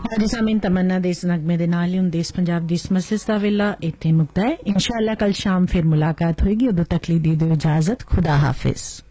ਅੱਜ ਸਾਮੀਨ ਤਮੰਨਾ ਦੇ ਇਸ ਨਗਮੇ ਦੇ ਨਾਲ ਹੀ ਹੁਣ ਦੇਸ਼ ਪੰਜਾਬ ਦੀ ਇਸ ਮਜਲਿਸ ਦਾ ਵੇਲਾ ਇੱਥੇ ਮੁਕਤਾ ਹੈ। ਇੰਸ਼ਾਅੱਲਾ ਕੱਲ ਸ਼ਾਮ ਫਿਰ ਮੁਲਾਕਾਤ ਹੋਏਗੀ। ਉਦੋਂ ਤੱਕ ਲਈ ਦੇ ਦਿਓ ਇਜਾਜ਼ਤ। ਖੁਦਾ ਹਾਫਿਜ਼।